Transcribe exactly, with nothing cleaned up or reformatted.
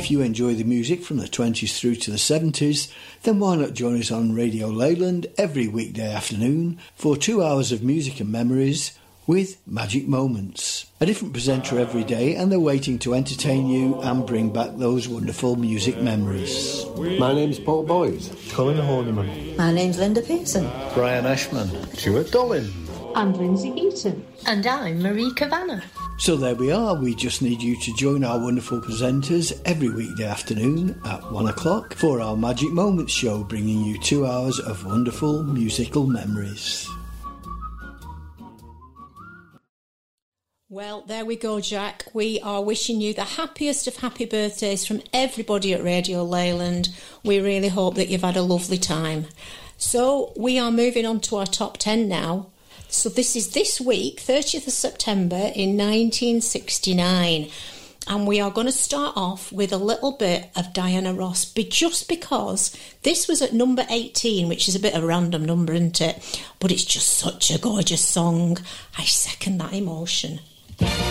If you enjoy the music from the twenties through to the seventies, then why not join us on Radio Leyland every weekday afternoon for two hours of music and memories with Magic Moments. A different presenter every day, and they're waiting to entertain you and bring back those wonderful music memories. My name's Paul Boyd. Colin Horniman. My name's Linda Pearson. Brian Ashman. Stuart Dollin. And Lindsay Eaton. And I'm Marie Kavanagh. So there we are. We just need you to join our wonderful presenters every weekday afternoon at one o'clock for our Magic Moments show, bringing you two hours of wonderful musical memories. Well, there we go, Jack. We are wishing you the happiest of happy birthdays from everybody at Radio Leyland. We really hope that you've had a lovely time. So we are moving on to our top ten now. So this is this week, thirtieth of September in nineteen sixty-nine. And we are going to start off with a little bit of Diana Ross, but just because this was at number eighteen, which is a bit of a random number, isn't it? But it's just such a gorgeous song. I second that emotion.